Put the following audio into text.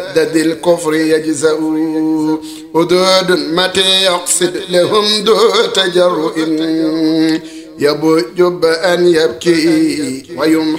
متردد الكفر يجزأ أدود متى يقصد لهم ذو تجرؤ يبج بأن يبكي ويمحى